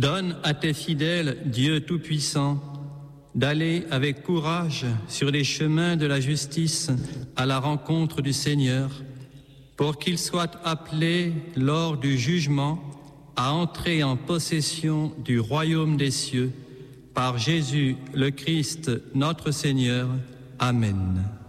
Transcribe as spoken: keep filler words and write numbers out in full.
Donne à tes fidèles, Dieu Tout-Puissant, d'aller avec courage sur les chemins de la justice à la rencontre du Seigneur, pour qu'ils soient appelés lors du jugement à entrer en possession du royaume des cieux, par Jésus le Christ notre Seigneur. Amen.